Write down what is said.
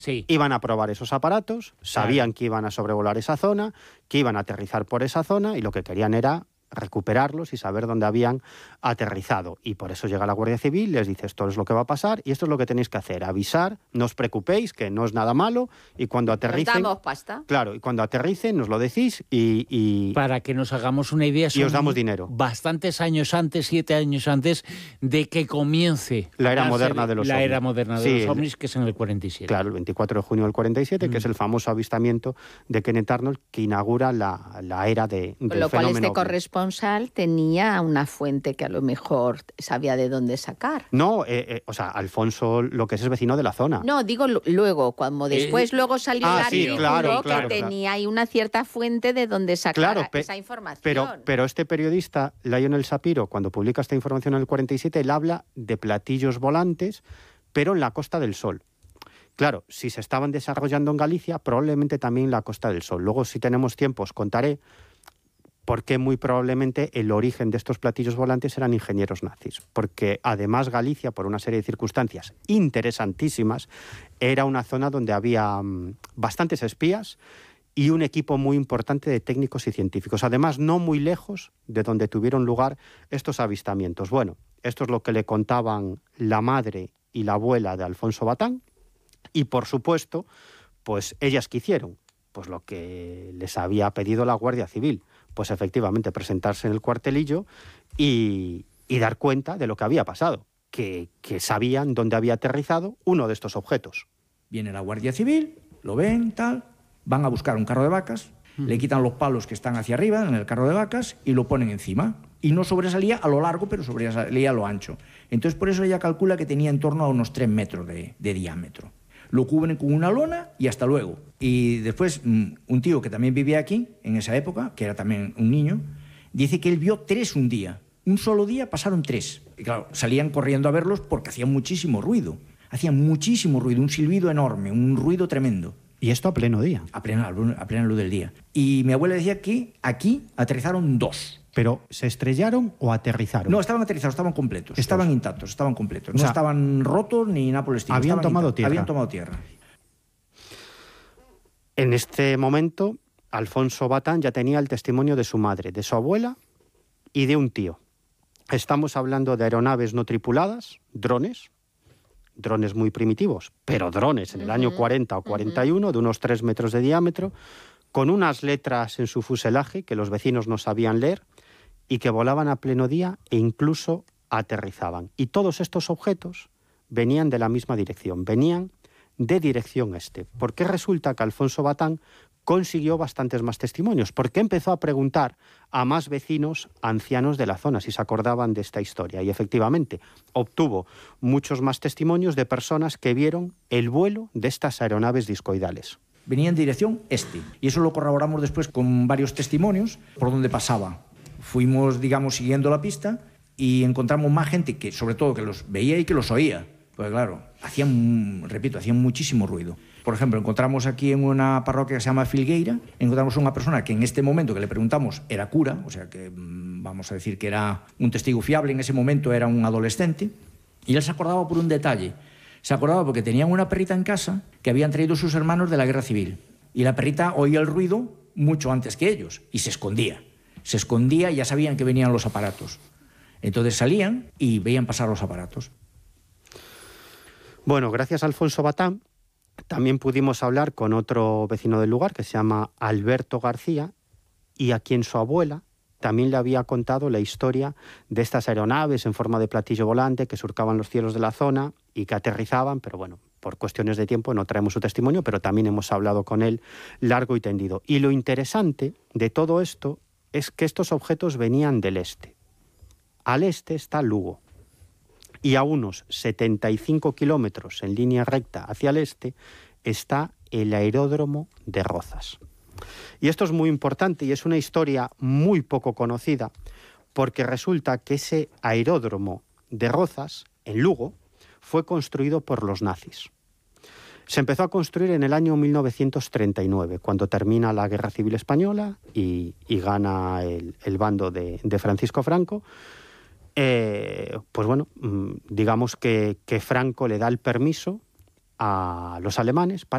Sí. Iban a probar esos aparatos, sabían que iban a sobrevolar esa zona, que iban a aterrizar por esa zona y lo que querían era recuperarlos y saber dónde habían aterrizado. Y por eso llega la Guardia Civil, les dice esto es lo que va a pasar y esto es lo que tenéis que hacer, avisar, no os preocupéis, que no es nada malo y cuando aterricen... Nos damos pasta. Claro, y cuando aterricen nos lo decís y Para que nos hagamos una idea, y os damos dinero. Bastantes años antes, 7 años antes de que comience La era moderna de los ovnis. La era moderna de Sí, los ovnis, que es en el 47. Claro, el 24 de junio del 47, que es el famoso avistamiento de Kenneth Arnold que inaugura la era del Con lo cual fenómeno este ovni. corresponsal tenía una fuente que a lo mejor sabía de dónde sacar. No, o sea, Alfonso lo que es vecino de la zona. No, digo luego, cuando después luego salió el sí, artículo claro, que tenía ahí una cierta fuente de donde sacar esa información. Pero este periodista, Lionel Shapiro, cuando publica esta información en el 47, él habla de platillos volantes, pero en la Costa del Sol. Claro, si se estaban desarrollando en Galicia, probablemente también en la Costa del Sol. Luego, si tenemos tiempo, os contaré por qué muy probablemente el origen de estos platillos volantes eran ingenieros nazis. Porque además Galicia, por una serie de circunstancias interesantísimas, era una zona donde había bastantes espías y un equipo muy importante de técnicos y científicos. Además, no muy lejos de donde tuvieron lugar estos avistamientos. Bueno, esto es lo que le contaban la madre y la abuela de Alfonso Batán. Y, por supuesto, pues ellas ¿qué hicieron? Pues lo que les había pedido la Guardia Civil. Pues efectivamente presentarse en el cuartelillo y dar cuenta de lo que había pasado, que sabían dónde había aterrizado uno de estos objetos. Viene la Guardia Civil, lo ven, tal, van a buscar un carro de vacas, le quitan los palos que están hacia arriba en el carro de vacas y lo ponen encima. Y no sobresalía a lo largo, pero sobresalía a lo ancho. Entonces por eso ella calcula que tenía en torno a unos 3 metros de diámetro. Lo cubren con una lona y hasta luego. Y después, un tío que también vivía aquí, en esa época, que era también un niño, dice que él vio 3 un día. Un solo día pasaron 3. Y claro, salían corriendo a verlos porque hacían muchísimo ruido. Hacían muchísimo ruido, un silbido enorme, un ruido tremendo. ¿Y esto a pleno día? A plena luz del día. Y mi abuela decía que aquí aterrizaron 2. ¿Pero se estrellaron o aterrizaron? No, estaban aterrizados, estaban completos. Estaban intactos, estaban completos. O sea, no estaban rotos ni nada por el estilo. Habían tomado tierra. Habían tomado tierra. En este momento, Alfonso Batán ya tenía el testimonio de su madre, de su abuela y de un tío. Estamos hablando de aeronaves no tripuladas, drones muy primitivos, pero drones en el año 40 o 41, de unos 3 metros de diámetro, con unas letras en su fuselaje que los vecinos no sabían leer y que volaban a pleno día e incluso aterrizaban. Y todos estos objetos venían de la misma dirección, venían de dirección este. ¿Por qué resulta que Alfonso Batán consiguió bastantes más testimonios? Porque empezó a preguntar a más vecinos ancianos de la zona si se acordaban de esta historia. Y efectivamente obtuvo muchos más testimonios de personas que vieron el vuelo de estas aeronaves discoidales. Venía en dirección este. Y eso lo corroboramos después con varios testimonios por donde pasaba. Fuimos, digamos, siguiendo la pista y encontramos más gente que, sobre todo, que los veía y que los oía. Pues claro, hacían muchísimo ruido. Por ejemplo, encontramos aquí en una parroquia que se llama Filgueira, encontramos a una persona que en este momento que le preguntamos era cura, o sea que vamos a decir que era un testigo fiable, en ese momento era un adolescente, y él se acordaba por un detalle. Se acordaba porque tenían una perrita en casa que habían traído sus hermanos de la Guerra Civil. Y la perrita oía el ruido mucho antes que ellos y se escondía. Se escondía y ya sabían que venían los aparatos. Entonces salían y veían pasar los aparatos. Bueno, gracias a Alfonso Batán, también pudimos hablar con otro vecino del lugar que se llama Alberto García y a quien su abuela también le había contado la historia de estas aeronaves en forma de platillo volante que surcaban los cielos de la zona y que aterrizaban, pero bueno, por cuestiones de tiempo no traemos su testimonio, pero también hemos hablado con él largo y tendido. Y lo interesante de todo esto es que estos objetos venían del este. Al este está Lugo y a unos 75 kilómetros en línea recta hacia el este está el aeródromo de Rozas. Y esto es muy importante y es una historia muy poco conocida porque resulta que ese aeródromo de Rozas, en Lugo, fue construido por los nazis. Se empezó a construir en el año 1939, cuando termina la Guerra Civil Española y gana el bando de Francisco Franco. Pues bueno, digamos que Franco le da el permiso a los alemanes para